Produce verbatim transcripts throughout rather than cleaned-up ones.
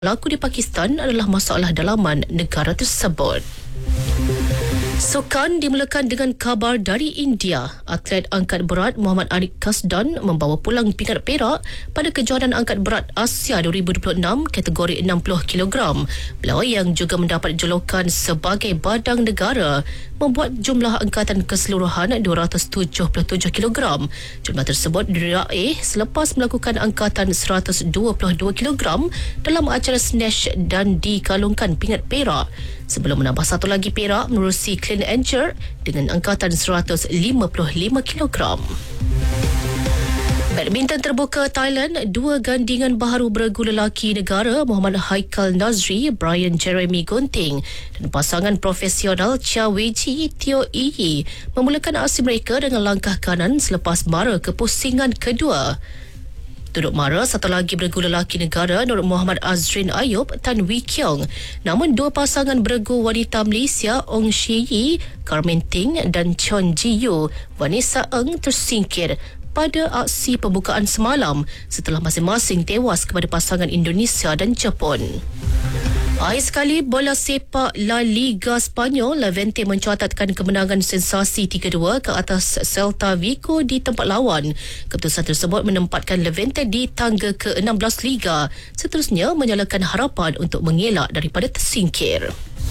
berlaku di Pakistan adalah masalah dalaman negara tersebut. Sukan dimulakan dengan kabar dari India. Atlet angkat berat Muhammad Anik Kasdan membawa pulang pingat perak pada kejohanan angkat berat Asia dua ribu dua puluh enam kategori enam puluh kilogram. Beliau yang juga mendapat julukan sebagai badang negara membuat jumlah angkatan keseluruhan dua ratus tujuh puluh tujuh kilogram. Jumlah tersebut diraih selepas melakukan angkatan seratus dua puluh dua kilogram dalam acara snatch dan dikalungkan pingat perak. Sebelum menambah satu lagi perak menerusi clean and jerk dengan angkatan seratus lima puluh lima kilogram. Badminton terbuka Thailand, dua gandingan baharu beregu lelaki negara Muhammad Haikal Nazri, Brian Jeremy Gunting dan pasangan profesional Chia Wei-ji Teo Yi memulakan aksi mereka dengan langkah kanan selepas mara kepusingan kedua. Duduk mara satu lagi beregu lelaki negara Nur Muhammad Azrin Ayub Tan Wee Kiong. Namun dua pasangan beregu wanita Malaysia Ong Shi Yi, Carmen Ting dan Chon Ji Yu, Vanessa Eng tersingkir pada aksi pembukaan semalam setelah masing-masing tewas kepada pasangan Indonesia dan Jepun. Akhir sekali, bola sepak La Liga Spanyol, Levante mencatatkan kemenangan sensasi tiga dua ke atas Celta Vigo di tempat lawan. Keputusan tersebut menempatkan Levante di tangga ke enam belas Liga, seterusnya menyalakan harapan untuk mengelak daripada tersingkir.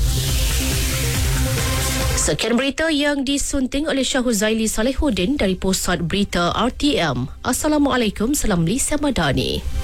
Sekian berita yang disunting oleh Syahuzaili Salehuddin dari Pusat Berita R T M. Assalamualaikum, salam Lisa Madani.